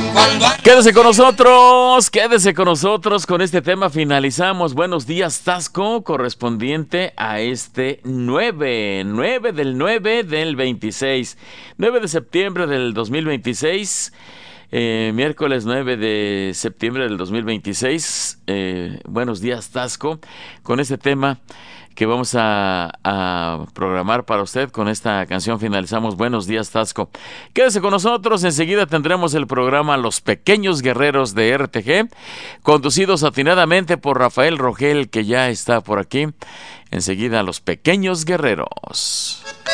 Quédese con nosotros, con este tema finalizamos. Buenos días, Tasco, correspondiente a este 9 del 26, 9 de septiembre del 2026, miércoles 9 de septiembre del 2026. Buenos días, Tasco, con este tema que vamos a programar para usted. Con esta canción finalizamos Buenos días, Tasco. Quédese con nosotros, enseguida tendremos el programa Los Pequeños Guerreros de RTG, conducidos atinadamente por Rafael Rogel, que ya está por aquí. Enseguida, Los Pequeños Guerreros.